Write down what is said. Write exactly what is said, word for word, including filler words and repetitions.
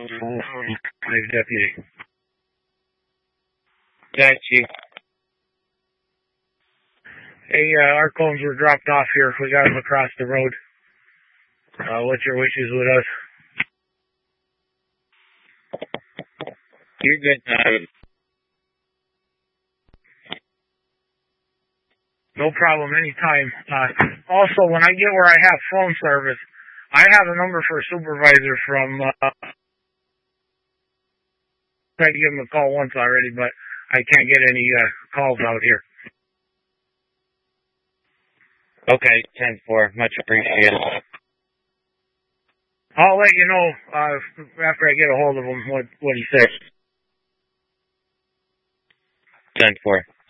Nice deputy. Yeah, Chief. Hey, uh, our cones were dropped off here. We got them across the road. Uh, what's your wishes with us? You're good. Um, No problem, anytime. Uh, also, when I get where I have phone service, I have a number for a supervisor from, uh, tried to give him a call once already, but I can't get any, uh, calls out here. okay, ten four. Much appreciated. I'll let you know, uh, after I get a hold of him what, what he says. ten four.